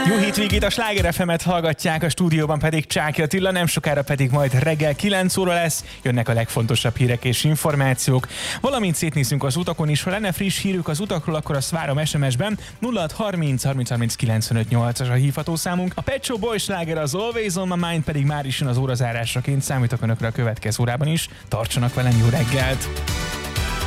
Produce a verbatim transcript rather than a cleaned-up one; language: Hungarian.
Jó hétvégét, a Sláger ef emet hallgatják, a stúdióban pedig Csáky Attila, nem sokára pedig majd reggel kilenc óra lesz, jönnek a legfontosabb hírek és információk. Valamint szétnézünk az utakon is, ha lenne friss hírük az utakról, akkor azt várom es em es-ben. nulla hat harminc harminc harminc kilencvenöt nyolcas a hívható számunk. A Pet Shop Boys sláger az Always on My Mind pedig már is jön az órazárásaként, számítok önökre a következő órában is. Tartsanak velem, jó reggelt!